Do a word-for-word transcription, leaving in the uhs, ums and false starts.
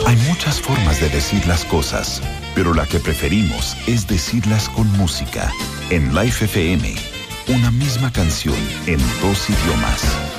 Hay muchas formas de decir las cosas, pero la que preferimos es decirlas con música. En Life F M, una misma canción en dos idiomas.